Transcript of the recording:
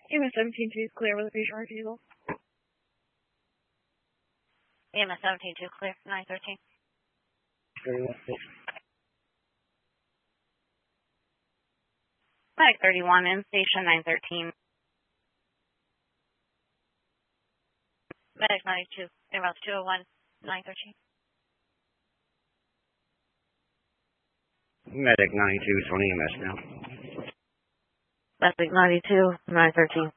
EMS 17-2 clear with a patient refusal. EMS 17-2 clear, 913. Medic 31 in station 913. Medic 92, en route 201, 913. Medic 92, 20 EMS now. Medic 92, 913.